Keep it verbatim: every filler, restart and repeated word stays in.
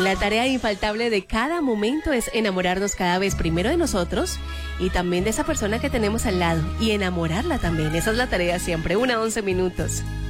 La tarea infaltable de cada momento es enamorarnos cada vez primero de nosotros y también de esa persona que tenemos al lado y enamorarla también. Esa es la tarea siempre, una once minutos.